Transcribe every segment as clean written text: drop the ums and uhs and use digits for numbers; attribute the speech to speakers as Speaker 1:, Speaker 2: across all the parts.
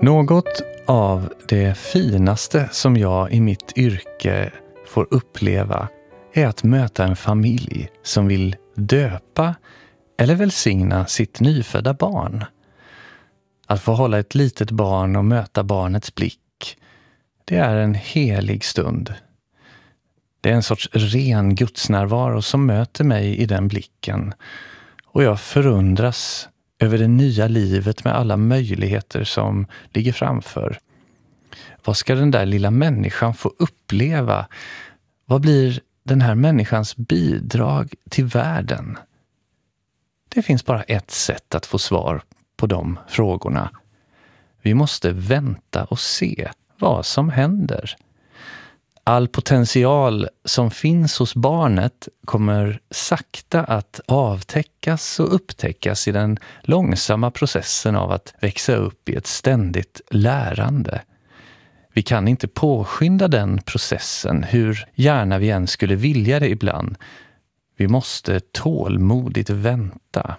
Speaker 1: Något av det finaste som jag i mitt yrke får uppleva är att möta en familj som vill döpa eller välsigna sitt nyfödda barn. Att få hålla ett litet barn och möta barnets blick, det är en helig stund. Det är en sorts ren gudsnärvaro som möter mig i den blicken, och jag förundras över det nya livet med alla möjligheter som ligger framför. Vad ska den där lilla människan få uppleva? Vad blir den här människans bidrag till världen? Det finns bara ett sätt att få svar på de frågorna. Vi måste vänta och se vad som händer. All potential som finns hos barnet kommer sakta att avtäckas och upptäckas i den långsamma processen av att växa upp i ett ständigt lärande. Vi kan inte påskynda den processen, hur gärna vi än skulle vilja det ibland. Vi måste tålmodigt vänta.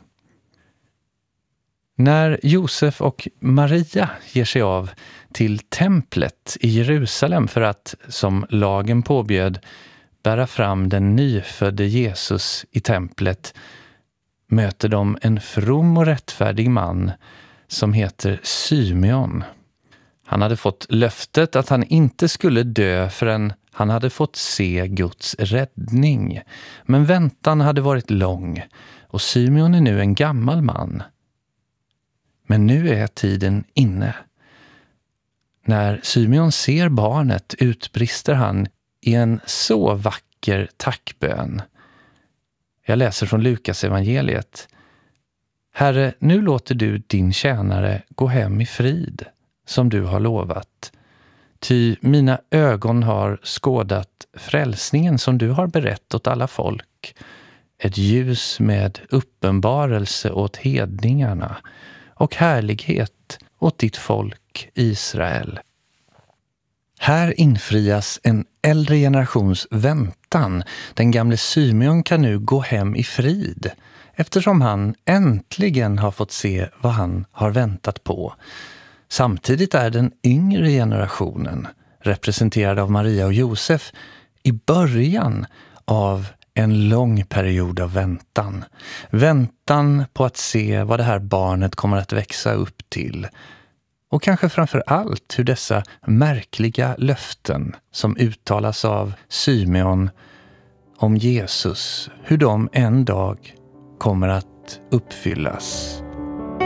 Speaker 1: När Josef och Maria ger sig av till templet i Jerusalem för att, som lagen påbjöd, bära fram den nyfödde Jesus i templet, möter de en from och rättfärdig man som heter Symeon. Han hade fått löftet att han inte skulle dö förrän han hade fått se Guds räddning. Men väntan hade varit lång, och Symeon är nu en gammal man. Men nu är tiden inne. När Symeon ser barnet utbrister han i en så vacker tackbön. Jag läser från Lukas evangeliet. Herre, nu låter du din tjänare gå hem i frid, som du har lovat. Ty mina ögon har skådat frälsningen som du har berett åt alla folk. Ett ljus med uppenbarelse åt hedningarna och härlighet åt ditt folk Israel. Här infrias en äldre generations väntan. Den gamle Symeon kan nu gå hem i frid, eftersom han äntligen har fått se vad han har väntat på. Samtidigt är den yngre generationen, representerad av Maria och Josef, i början av en lång period av väntan. Väntan på att se vad det här barnet kommer att växa upp till. Och kanske framför allt hur dessa märkliga löften som uttalas av Symeon om Jesus, hur de en dag kommer att uppfyllas.